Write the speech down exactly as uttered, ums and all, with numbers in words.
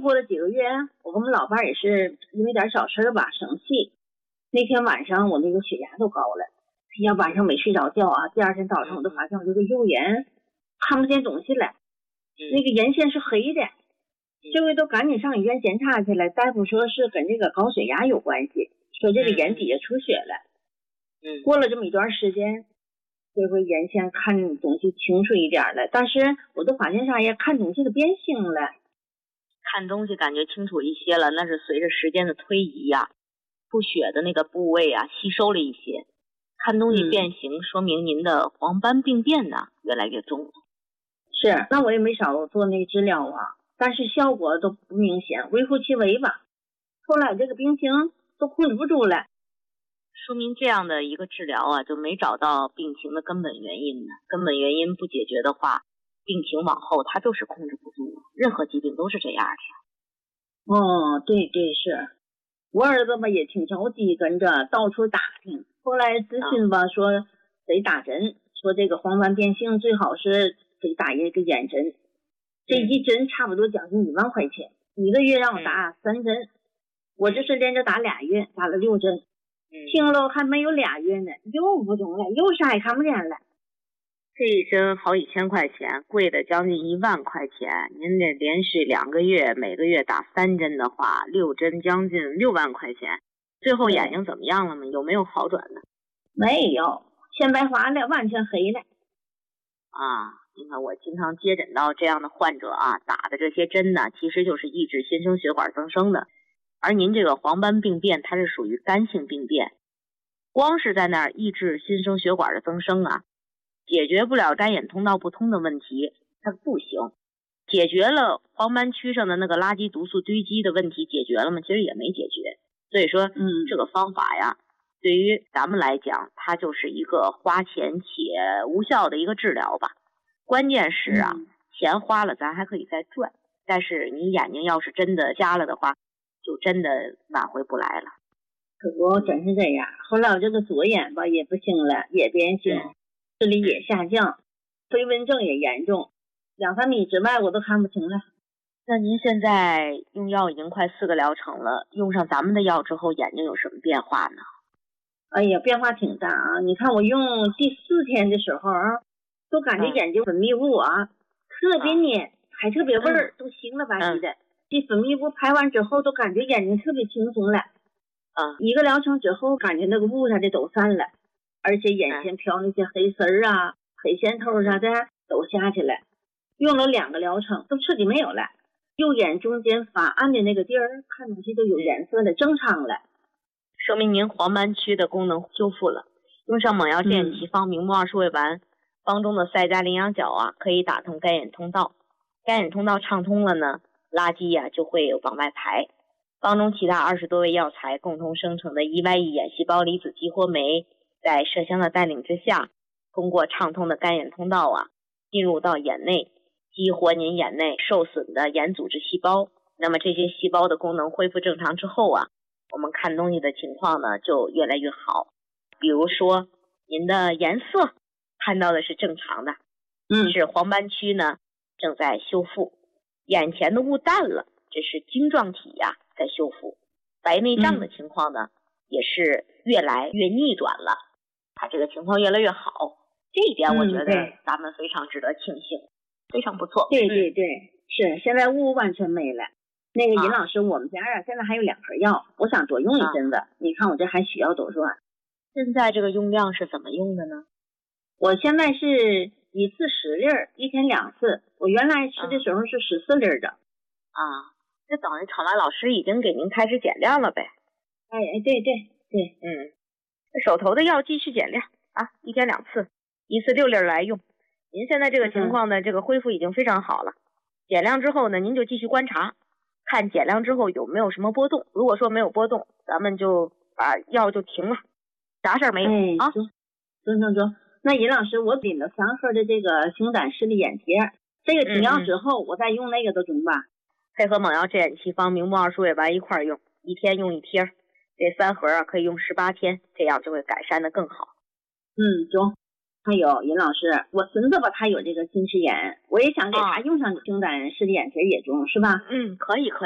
过了几个月，我跟我们老伴也是因为点小事吧生气，那天晚上我那个血压都高了，哎呀晚上没睡着觉啊，第二天早上我都发现我这个右眼看不见东西了，那个眼线是黑的，这回都赶紧上医院检查去了，大夫说是跟这个高血压有关系，说这个眼底下出血了。 嗯， 过了这么一段时间，这回眼线看东西清楚一点了，但是我都发现啥呀，看东西都变形了。 看东西感觉清楚一些了，那是随着时间的推移呀、啊，出血的那个部位啊吸收了一些，看东西变形、嗯、说明您的黄斑病变呢越来越重了。 是，那我也没少做那治疗啊，但是效果都不明显，微乎其微吧。后来这个病情都控制不住了， 说明这样的一个治疗啊就没找到病情的根本原因呢。根本原因不解决的话，病情往后它就是控制不住了，任何疾病都是这样的呀。 哦，对对是，我儿子吧也挺着急，跟着到处打听，后来咨询吧、啊、说得打针，说这个黄斑变性最好是得打一个眼针，这一针差不多将近一万块钱，一个月让我打三针，嗯、我这是连着打俩月，打了六针，嗯、听了还没有俩月呢，又不中了，又啥也看不见了。 这一针好几千块钱，贵的将近一万块钱，您得连续两个月每个月打三针的话，六针将近六万块钱。最后眼睛怎么样了吗？有没有好转呢？ 没有，全白花了，完全黑了。 啊，你看我经常接诊到这样的患者啊，打的这些针呢，其实就是抑制新生血管增生的。而您这个黄斑病变，它是属于干性病变，光是在那儿抑制新生血管的增生啊，解决不了肝眼通道不通的问题，它不行。解决了黄斑区上的那个垃圾毒素堆积的问题，解决了吗？其实也没解决。所以说，嗯，这个方法呀，对于咱们来讲，它就是一个花钱且无效的一个治疗吧。关键是啊，嗯、钱花了咱还可以再赚，但是你眼睛要是真的瞎了的话，就真的挽回不来了。 可不，真是这样。后来我这个左眼吧也不行了，也变形。嗯视力也下降，飞蚊症也严重，两三米之外我都看不清了。 那您现在用药已经快四个疗程了，用上咱们的药之后，眼睛有什么变化呢？ 哎呀，变化挺大啊！你看我用第四天的时候啊，都感觉眼睛分泌物啊、嗯、特别黏，还特别味儿、嗯，都腥了吧唧的。这、嗯、分泌物排完之后，都感觉眼睛特别轻松了。 啊、嗯， 一个疗程之后，感觉那个雾啥的都散了。而且眼前飘那些黑丝儿啊、黑线头啥的都下去了，用了两个疗程都彻底没有了。右眼中间发暗的那个地儿，看东西都有颜色了，正常了， 说明您黄斑区的功能修复了。用上猛药健眼奇方明目二数位丸，方中的赛加羚羊角啊，可以打通肝眼通道，肝眼通道畅通了呢，垃圾呀、啊、就会往外排。方中其他二十多味药材共同生成的 E Y E 眼细胞离子激活酶。在麝香的带领之下，通过畅通的肝眼通道啊，进入到眼内，激活您眼内受损的眼组织细胞。那么这些细胞的功能恢复正常之后啊，我们看东西的情况呢就越来越好。比如说您的颜色看到的是正常的， 嗯， 是黄斑区呢正在修复，眼前的雾淡了，这是晶状体呀、啊、在修复。白内障的情况呢、嗯、也是越来越逆转了。它这个情况越来越好，这一点我觉得咱们非常值得庆幸、嗯、非常不错。 对对对、嗯、是现在雾完全没了。那个尹老师、啊、我们家啊现在还有两盒药，我想多用一阵子、啊、你看我这还需要多少？ 现在这个用量是怎么用的呢？ 我现在是一次十粒，一天两次，我原来吃的时候是十四粒的。 啊，这等于场外老师已经给您开始减量了呗？ 哎哎，对对对， 嗯。手头的药继续减量啊，一天两次，一次六粒来用。您现在这个情况呢、嗯、这个恢复已经非常好了。减量之后呢，您就继续观察，看减量之后有没有什么波动。如果说没有波动，咱们就把药就停了，啥事儿没有、 哎、 啊。 中中中，那尹老师，我领了三盒的这个熊胆视力眼贴，这个停药之后、嗯、我再用那个都中吧？ 配合猛药健眼奇方明目二数位丸一块用，一天用一贴。这三盒啊可以用十八天，这样就会改善的更好。 嗯，中。还有尹老师，我孙子吧，他有这个近视眼，我也想给他用上熊胆视力眼贴也中，是吧？ 嗯，可以可以。